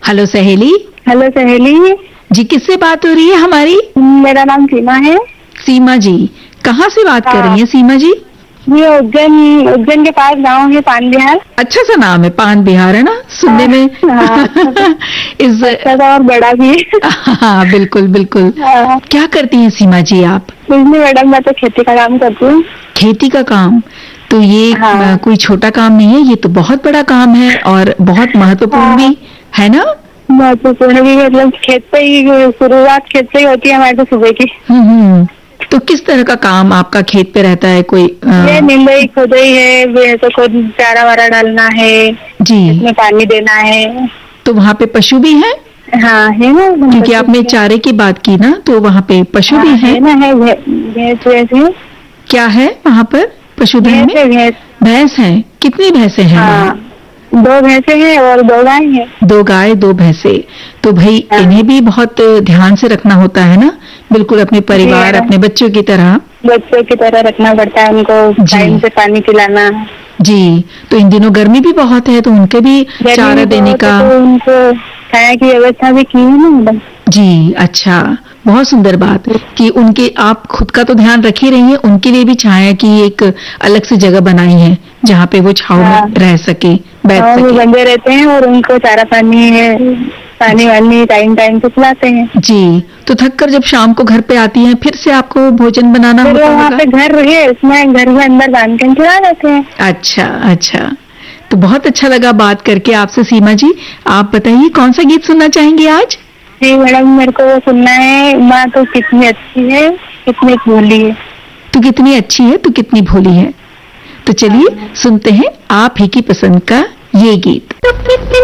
Hello सहेली। Hello सहेली जी, किससे बात हो रही है हमारी? मेरा नाम सीमा है। सीमा जी, कहाँ से बात कर रही हैं सीमा जी? ये उज्जैन उज्जैन के पास गांव है पान बिहार। अच्छा सा नाम है, पान बिहार, है ना सुनने में? इस अच्छा और बड़ा भी है। हाँ बिल्कुल बिल्कुल। क्या करती हैं सीमा जी आप? कुछ नहीं मैडम, मैं तो खेती का काम करती हूँ। खेती का काम? तो ये कोई छोटा काम नहीं है, ये तो बहुत बड़ा काम है और बहुत महत्वपूर्ण भी है ना? महत्वपूर्ण भी, मतलब खेत पे ही शुरुआत खेत से ही होती है हमारे तो सुबह की। तो किस तरह का काम आपका खेत पे रहता है? कोई ये निंदाई खुदाई है, तो कोई चारा वारा डालना है जी, इसमें पानी देना है। तो वहाँ पे पशु भी हैं? हाँ है ना, क्योंकि आपने चारे की बात की ना, तो वहाँ पे पशु भी हैं? है, भैंस है। क्या है वहाँ पर पशुधन में? भैंस है। कितनी भैंसे हैं? 2 भैंसे हैं और 2 गाय हैं। 2 गाय 2 भैंसे। तो भाई इन्हें भी बहुत ध्यान से रखना होता है ना, बिल्कुल अपने परिवार अपने बच्चों की तरह रखना पड़ता है उनको, टाइम से पानी पिलाना जी। तो इन दिनों गर्मी भी बहुत है, तो उनके भी चारा देने का, तो उनको खाया की व्यवस्था भी की है ना जी। अच्छा, बहुत सुंदर बात कि उनके आप खुद का तो ध्यान रख ही रही हैं, उनके लिए भी छाया की एक अलग से जगह बनाई है जहाँ पे वो छाव में रह सके, बैठ सके। बंधे रहते हैं और उनको चारा पानी वानी टाइम से पिलाते हैं जी। तो थक कर जब शाम को घर पे आती हैं, फिर से आपको भोजन बनाना होता होगा? वहाँ पे घर है, उसमें घर में अंदर बांध कर खिला देते हैं। अच्छा अच्छा, तो बहुत अच्छा लगा बात करके आपसे सीमा जी। आप बताइए कौन सा गीत सुनना चाहेंगे आज? जी मैडम, मेरे को वो सुनना है, माँ तो कितनी अच्छी है कितनी भोली है। तू कितनी अच्छी है तू कितनी भोली है। तो चलिए सुनते हैं आप ही की पसंद का ये गीत।